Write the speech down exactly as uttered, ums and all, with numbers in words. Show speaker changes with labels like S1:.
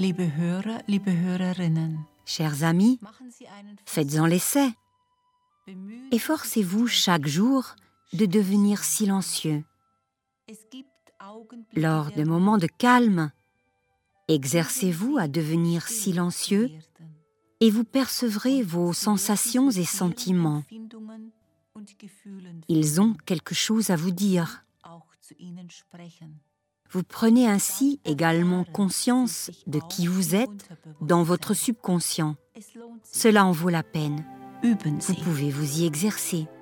S1: Liebe Hörer, liebe Hörerinnen,
S2: Chers amis, faites-en l'essai. Efforcez-vous chaque jour de devenir silencieux. Lors de moments de calme, exercez-vous à devenir silencieux et vous percevrez vos sensations et sentiments. Ils ont quelque chose à vous dire. Vous prenez ainsi également conscience de qui vous êtes dans votre subconscient. Cela en vaut la peine. Vous pouvez vous y exercer.